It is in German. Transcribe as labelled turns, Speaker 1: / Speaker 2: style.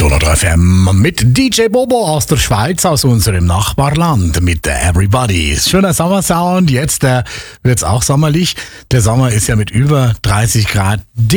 Speaker 1: Donau FM mit DJ Bobo aus der Schweiz, aus unserem Nachbarland mit Everybody. Schöner Sommersound, jetzt wird's auch sommerlich. Der Sommer ist ja mit über 30 Grad